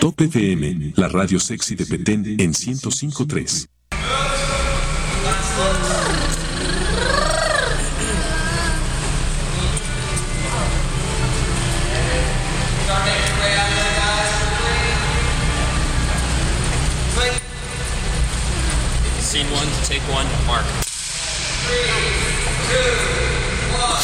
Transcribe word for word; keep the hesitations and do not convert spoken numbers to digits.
Top F M, la radio sexy de Petén en ciento cinco punto tres. Scene one, take one, mark. Three, two, one.